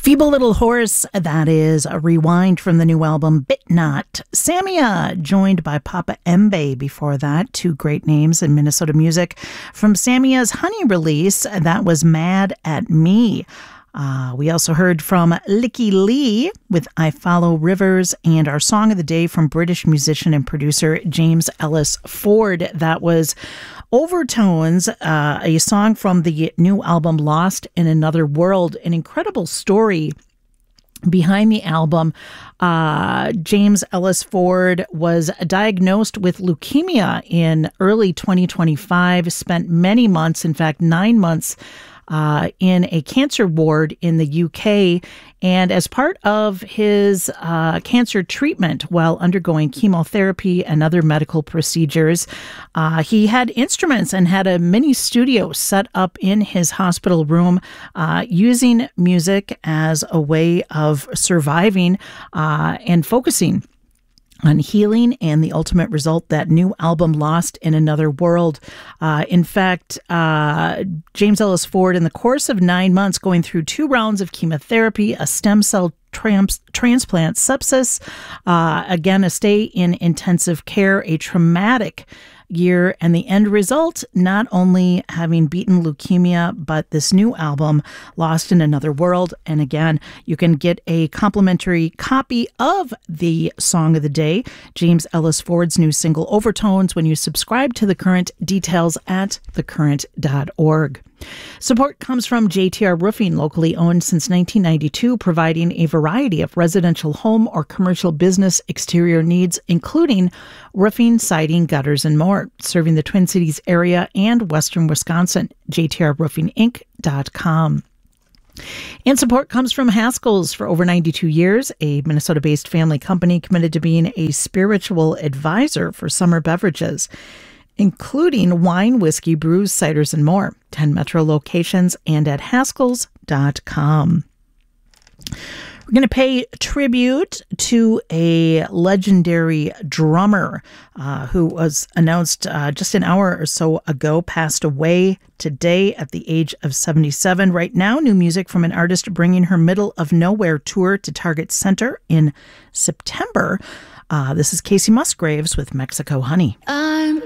Feeble Little Horse, that is a rewind from the new album Bit Not. Samia, joined by Papa Embe before that, two great names in Minnesota music. From Samia's Honey release, that was Mad at Me. We also heard from Licky Lee with I Follow Rivers, and our song of the day from British musician and producer James Ellis Ford. That was Overtones, a song from the new album Lost in Another World. An incredible story behind the album. James Ellis Ford was diagnosed with leukemia in early 2025, spent many months, in fact 9 months, in a cancer ward in the UK. And as part of his cancer treatment while undergoing chemotherapy and other medical procedures, he had instruments and had a mini studio set up in his hospital room, using music as a way of surviving and focusing on healing, and the ultimate result, that new album Lost in Another World. In fact, James Ellis Ford, in the course of 9 months, going through 2 rounds of chemotherapy, a stem cell transplant, sepsis, again, a stay in intensive care, a traumatic year, and the end result, not only having beaten leukemia, but this new album, Lost in Another World. And again, you can get a complimentary copy of the song of the day, James Ellis Ford's new single Overtones, when you subscribe to The Current. Details at thecurrent.org. Support comes from JTR Roofing, locally owned since 1992, providing a variety of residential home or commercial business exterior needs, including roofing, siding, gutters, and more. Serving the Twin Cities area and western Wisconsin. JTRRoofingInc.com. And support comes from Haskell's. For over 92 years, a Minnesota-based family company committed to being a spiritual advisor for summer beverages, including wine, whiskey, brews, ciders, and more. 10 metro locations and at haskells.com. We're going to pay tribute to a legendary drummer who was announced just an hour or so ago, passed away today at the age of 77. Right now, new music from an artist bringing her Middle of Nowhere tour to Target Center in September. This is Casey Musgraves with Mexico Honey.